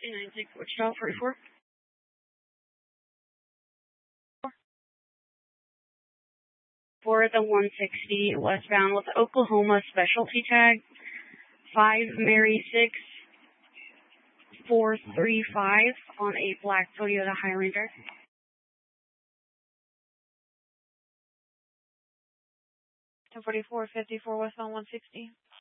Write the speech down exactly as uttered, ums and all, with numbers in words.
two nine six Wichita, forty-four. For the one sixty westbound with Oklahoma specialty tag, five Mary six four three five on a black Toyota Highlander. ten forty-four fifty-four westbound one sixty.